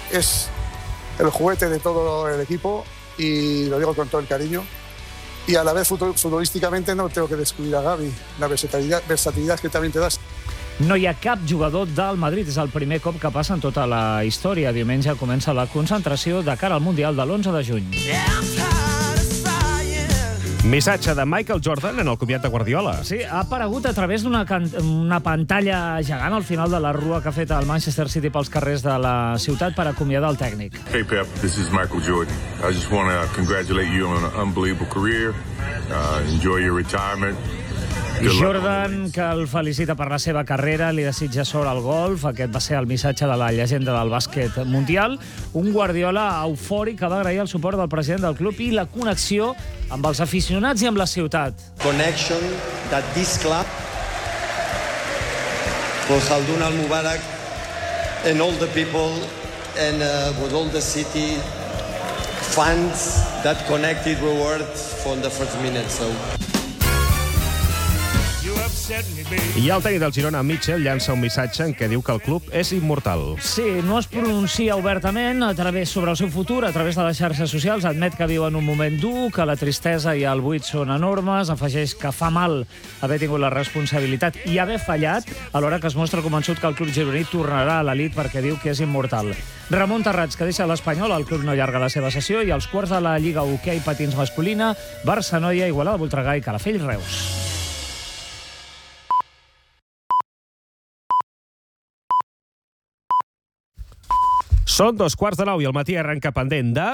es el juguete de todo el equipo y lo digo con todo el cariño. Y a la vez futbolísticamente no tengo que descuidar a Gavi, la versatilidad que también te das. No hi ha cap jugador del Madrid. És el primer cop que passa en tota la història. Diumenge comença la concentració de cara al Mundial de l'11 de juny. Missatge de Michael Jordan en el comiat de Guardiola. Sí, ha aparegut a través d'una pantalla gegant al final de la rua que ha fet el Manchester City pels carrers de la ciutat per acomiadar el tècnic. Hey Pep, this is Michael Jordan. I just want to congratulate you on an unbelievable career. Enjoy your retirement. Jordan, que el felicita per la seva carrera, li desitja sort al golf. Aquest va ser el missatge de la llegenda del bàsquet mundial. Un Guardiola eufòric que va agrair el suport del president del club i la connexió amb els aficionats i amb la ciutat. Connection that this club for Khaldun Al-Mubarak and all the people and with all the city fans that connected with words from the first minute. I el tècnic del Girona, Mitchell, llança un missatge en què diu que el club és immortal. Sí, no es pronuncia obertament sobre el seu futur, a través de les xarxes socials. Admet que viu en un moment dur, que la tristesa i el buit són enormes. Afegeix que fa mal haver tingut la responsabilitat i haver fallat, alhora que es mostra convençut que el club gironí tornarà a l'elit perquè diu que és immortal. Ramon Terrats, que deixa l'Espanyol, el club no allarga la seva sessió, i els quarts de la Lliga Hoquei Patins masculina, Barça-Noia, Igualada, Voltregà i Calafell-Reus. Són 9:15 i el matí arrenca pendent de...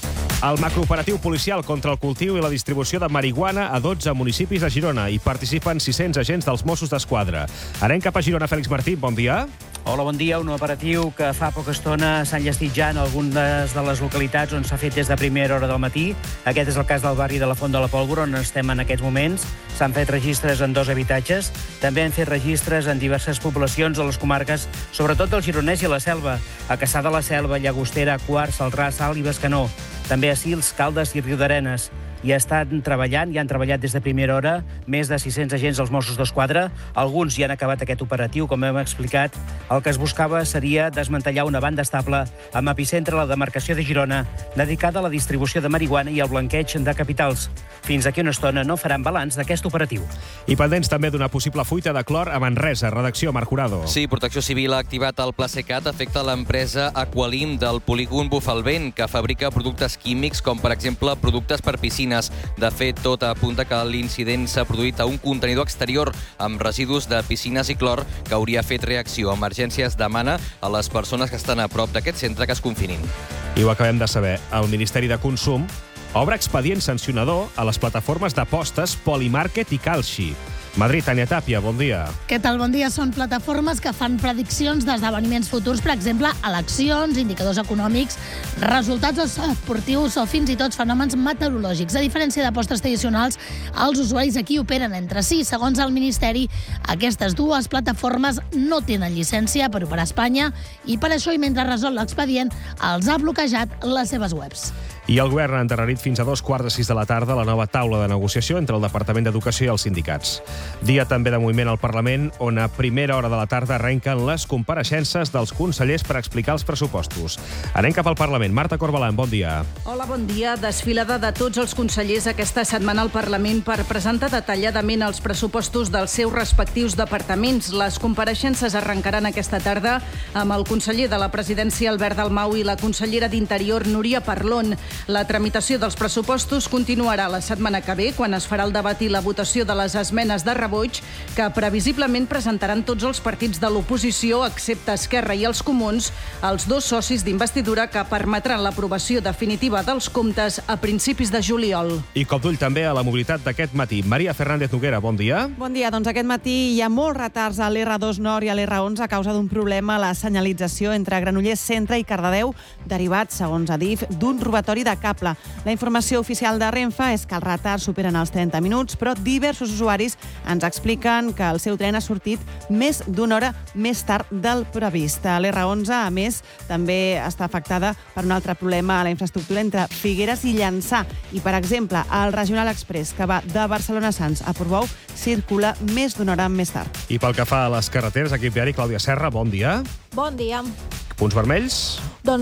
El macrooperatiu policial contra el cultiu i la distribució de marihuana a 12 municipis de Girona. Hi participen 600 agents dels Mossos d'Esquadra. Anem cap a Girona. Fèlix Martí, bon dia. Hola, bon dia. Un operatiu que fa poca estona s'ha enllestit ja en algunes de les localitats on s'ha fet des de primera hora del matí. Aquest és el cas del barri de la Font de la Pólvora, on estem en aquests moments. S'han fet registres en 2 habitatges. També han fet registres en diverses poblacions a les comarques, sobretot del Gironès i la Selva. A Cassà de la Selva, Llagostera, Quart, Celrà, Salt i Bescanó. També a Sils, Caldes i Riudarenes. I estan treballant, i han treballat des de primera hora, més de 600 agents dels Mossos d'Esquadra. Alguns ja han acabat aquest operatiu, com hem explicat. El que es buscava seria desmantellar una banda estable amb epicentre a la demarcació de Girona, dedicada a la distribució de marihuana i al blanqueig de capitals. Fins aquí una estona no faran balanç d'aquest operatiu. I pendents també d'una possible fuita de clor a Manresa. Redacció, Marc Jurado. Sí, Protecció Civil ha activat el Pla Secat afecta l'empresa Aqualim del polígon Bufalvent, que fabrica productes químics com, per exemple, productes per piscines. De fet, tot apunta que l'incident s'ha produït a un contenidor exterior amb residus de piscines i clor que hauria fet reacció. Emergències demana a les persones que estan a prop d'aquest centre que es confinin. I ho acabem de saber. El Ministeri de Consum obre expedient sancionador a les plataformes d'apostes Polymarket i Kalshi. Madrid, Tània Tàpia, bon dia. Què tal? Bon dia. Són plataformes que fan prediccions d'esdeveniments futurs, per exemple, eleccions, indicadors econòmics, resultats esportius o fins i tot fenòmens meteorològics. A diferència d'apostes tradicionals, els usuaris aquí operen entre si. Segons el Ministeri, aquestes dues plataformes no tenen llicència per operar a Espanya i per això, i mentre resol l'expedient, els ha bloquejat les seves webs. I el govern ha endarrerit fins a 5:45 de la tarda la nova taula de negociació entre el Departament d'Educació i els sindicats. Dia també de moviment al Parlament, on a primera hora de la tarda arrenquen les compareixences dels consellers per explicar els pressupostos. Anem cap al Parlament. Marta Corbalan, bon dia. Hola, bon dia. Desfilada de tots els consellers aquesta setmana al Parlament per presentar detalladament els pressupostos dels seus respectius departaments. Les compareixences arrencaran aquesta tarda amb el conseller de la Presidència, Albert Dalmau, i la consellera d'Interior, Núria Parlon. La tramitació dels pressupostos continuarà la setmana que ve, quan es farà el debat i la votació de les esmenes de rebuig que previsiblement presentaran tots els partits de l'oposició, excepte Esquerra i els Comuns, els 2 socis d'investidura que permetran l'aprovació definitiva dels comptes a principis de juliol. I cop d'ull també a la mobilitat d'aquest matí. Maria Fernández Noguera, bon dia. Bon dia. Doncs aquest matí hi ha molts retards a l'R2 Nord i a l'R11 a causa d'un problema a la senyalització entre Granollers Centre i Cardedeu, derivat, segons Adif, d'un robatori de cable. La informació oficial de Renfe és que els retards superen els 30 minuts, però diversos usuaris ens expliquen que el seu tren ha sortit més d'una hora més tard del previst. L'R11, a més, també està afectada per un altre problema a la infraestructura entre Figueres i Llançà. I, per exemple, el Regional Express, que va de Barcelona a Sants a Portbou, circula més d'una hora més tard. I pel que fa a les carreteres, equip diari, Clàudia Serra, bon dia. Bon dia. Punts vermells? Doncs